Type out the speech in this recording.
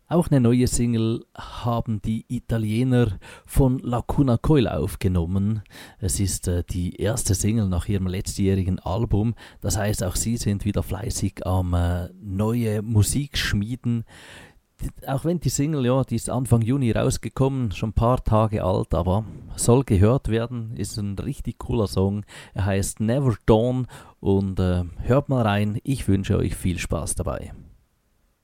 Auch eine neue Single haben die Italiener von Lacuna Coil aufgenommen. Es ist die erste Single nach ihrem letztjährigen Album. Das heißt, auch sie sind wieder fleißig am neue Musik schmieden. Auch wenn die Single, ja, die ist Anfang Juni rausgekommen, schon ein paar Tage alt, aber soll gehört werden, ist ein richtig cooler Song. Er heißt Never Dawn und hört mal rein. Ich wünsche euch viel Spaß dabei.